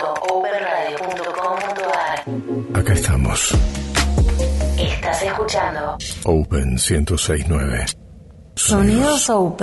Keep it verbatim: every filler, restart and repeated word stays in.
punto open radio punto com punto a r. Acá estamos. Estás escuchando Open ciento seis punto nueve. Sonidos Open.